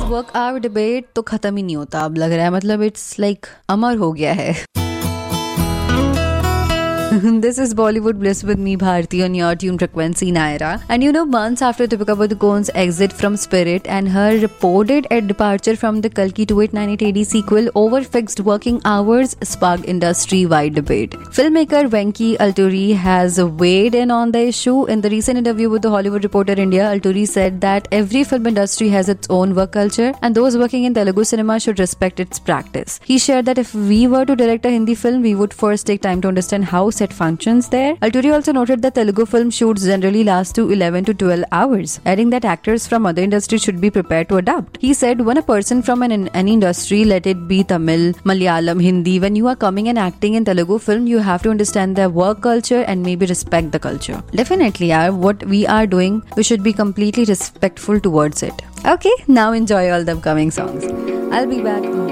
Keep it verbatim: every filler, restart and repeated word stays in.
Work hour debate तो खत्म ही नहीं होता अब लग रहा है, मतलब इट्स लाइक अमर हो गया है. This is Bollywood Bliss with me, Bharti, on your tune frequency, Naira. And you know, months after Deepika Padukone's exit from Spirit and her reported departure from the Kalki two eight nine eight A D sequel over fixed working hours sparked industry-wide debate. Filmmaker Venki Alturi has weighed in on the issue. In the recent interview with the Hollywood Reporter India, Alturi said that every film industry has its own work culture and those working in Telugu cinema should respect its practice. He shared that if we were to direct a Hindi film, we would first take time to understand how set functions there. Alturi also noted that Telugu film shoots generally last to eleven to twelve hours, adding that actors from other industries should be prepared to adapt. He said, when a person from an, any industry, let it be Tamil, Malayalam, Hindi, when you are coming and acting in Telugu film, you have to understand their work culture and maybe respect the culture. Definitely, yeah, what we are doing, we should be completely respectful towards it. Okay, now enjoy all the upcoming songs. I'll be back.